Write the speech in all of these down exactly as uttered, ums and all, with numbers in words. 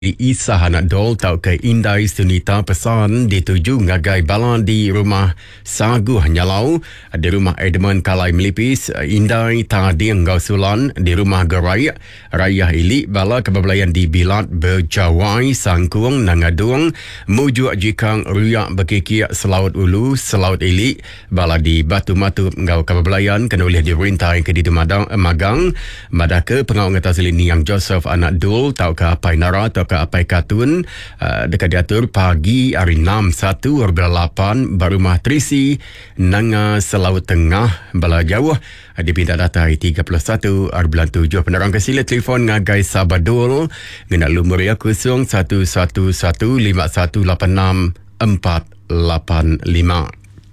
Isah anak dol tau ke Indai Sunita pesan dituju ngagai bala di rumah Saguh Nyalau, di rumah Edmund Kalai Melipis, Indai tadi Ngau Sulan, di rumah Gerai Raya Ili bala kebablayan di Bilat Berjawai Sangkung Nangadung Mujuk Jikang Ruyak Bekikia Selaut Ulu Selaut Ili bala di Batu Matu Ngau kebablayan kena oleh dirintai ke di Madang Magang Madaka pengau ngetas lini yang Joseph anak dol tau ke Apai Nara tau ke Apai Katun uh, dekat diatur pagi hari enam satu lapan Barumah Trisi Nanga Selaut Tengah bala jauh uh, dipinta data hari tiga puluh satu bulan tujuh penerang kesila telefon ngagai Sabadul ngena lumur ya kosong satu satu satu lima satu lapan enam empat lapan lima.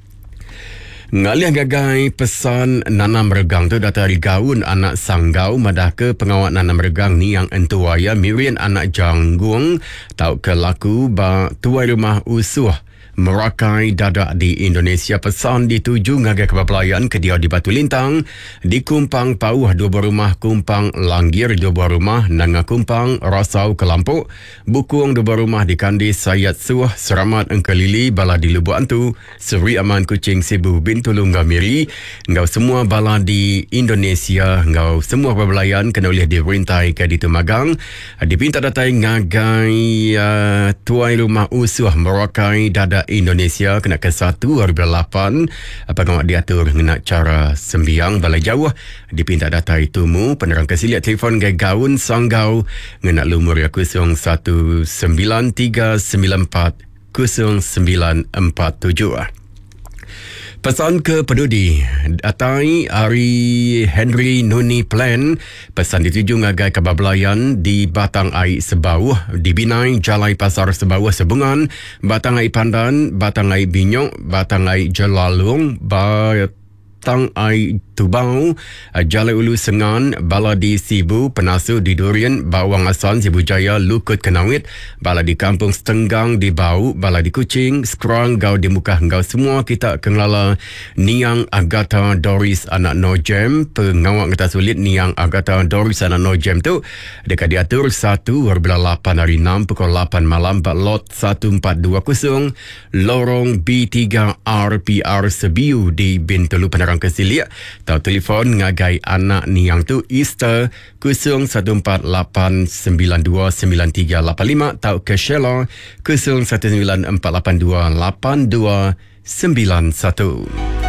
Ngalih gagai pesan nanam regang tu data dari gaun anak sanggau madah ke pengawat nanam regang ni yang entuaya Mirian anak janggung tau ke laku ba tuai rumah usuh Merakai dadak di Indonesia pesan dituju ngagai kebapelayan ke dia di Batu Lintang di Kumpang Pauh dua buah rumah Kumpang Langgir dua buah rumah Nanga Kumpang Rasau Kelampuk Bukung dua buah rumah di Kandis Sayat Suah Seramat Engkelili bala di Lubuk Antu Seri Aman Kucing Sibu Bintulu Ngamiri ngau semua bala di Indonesia ngau semua kebapelayan kena oleh dirintai ke di Tumagang dipinta datai ngagai uh, tuai rumah usuh Merakai dadak Indonesia kena ke satu lapan pengamat diatur ngena cara sembiang balai jauh dipinta data itumu penerang kesiliat telefon gai gaun sanggau ngena lumur ya kosong satu sembilan tiga sembilan empat kosong sembilan empat tujuh. Pesan ke peduli datai hari Henry Nuni Plan pesan dituju ngagai kebablayan di Batang Air Sebauh di Binai Jalai Pasar Sebauh Sebungan Batang Air Pandan Batang Air Binyok Batang Air Jelalung Batang Air Tubau Jalai Ulu Sengan bala di Sibu Penasu di Durian Bawang Asan Sibu Jaya Lukut Kenawit bala di Kampung Setenggang di Bau bala di Kuching Sekerang Gau di Muka Gau semua kita kenglala Niang Agatha Doris anak Nojem pengawak kita sulit Niang Agatha Doris anak Nojem tu dekat diatur satu lapan hari enam pukul lapan malam lot satu empat dua kosong lorong B tiga R P R Sebiu di Bintulu Penerang Kesilia tau telefon ngagai anak ni yang tu Easter kosong satu empat lapan sembilan dua sembilan tiga lapan lima tau ke Sheila kosong satu sembilan empat lapan dua lapan dua sembilan satu.